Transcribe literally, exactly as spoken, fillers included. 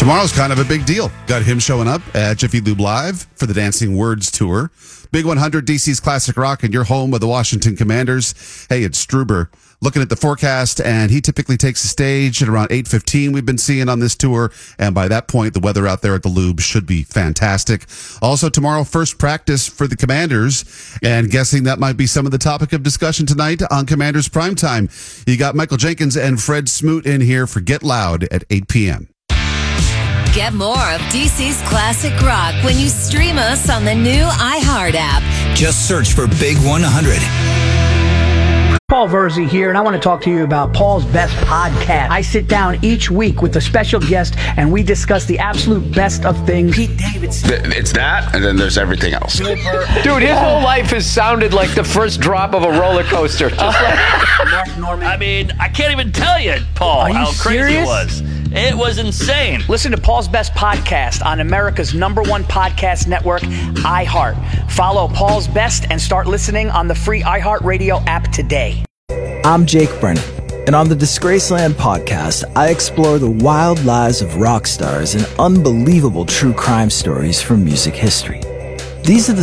Tomorrow's kind of a big deal. Got him showing up at Jiffy Lube Live for the Dancing Words Tour. Big one hundred, D C's Classic Rock, and your home of the Washington Commanders. Hey, it's Struber looking at the forecast, and he typically takes the stage at around eight fifteen we've been seeing on this tour, and by that point, the weather out there at the Lube should be fantastic. Also, tomorrow, first practice for the Commanders, and guessing that might be some of the topic of discussion tonight on Commanders Primetime. You got Michael Jenkins and Fred Smoot in here for Get Loud at eight p.m. Get more of D C's Classic Rock when you stream us on the new iHeart app. Just search for Big one hundred. Paul Verzi here, and I want to talk to you about Paul's Best Podcast. I sit down each week with a special guest, and we discuss the absolute best of things. Pete Davidson. It's that, and then there's everything else. Dude, his whole life has sounded like the first drop of a roller coaster. Just like Mark Norman. I mean, I can't even tell you, Paul, Are you how crazy serious? it was. It was insane. Listen to Paul's Best Podcast on America's number one podcast network, iHeart. Follow Paul's Best and start listening on the free iHeartRadio app today. I'm Jake Brennan, and on the Disgraceland podcast, I explore the wild lives of rock stars and unbelievable true crime stories from music history. These are the